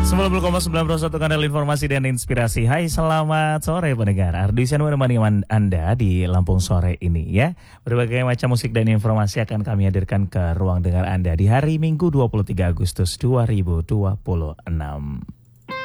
90,91 kanal informasi dan inspirasi. Hai, selamat sore pendengar. Ardisan menemani Anda di Lampung sore ini ya. Berbagai macam musik dan informasi akan kami hadirkan ke ruang dengar Anda di hari Minggu 23 Agustus 2026.